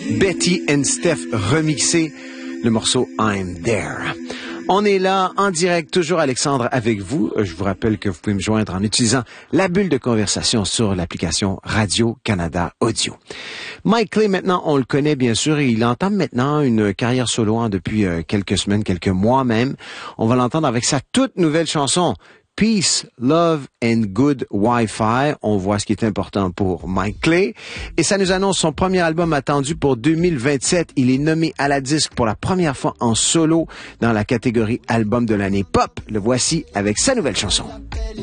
Betty and Steph remixé le morceau I'm There. On est là en direct, toujours Alexandre avec vous. Je vous rappelle que vous pouvez me joindre en utilisant la bulle de conversation sur l'application Radio-Canada Audio. Mike Clay, maintenant, on le connaît bien sûr et il entame maintenant une carrière solo depuis quelques semaines, quelques mois même. On va l'entendre avec sa toute nouvelle chanson. Peace, Love and Good Wi-Fi. On voit ce qui est important pour Mike Clay. Et ça nous annonce son premier album attendu pour 2027. Il est nommé à la disque pour la première fois en solo dans la catégorie album de l'année pop. Le voici avec sa nouvelle chanson.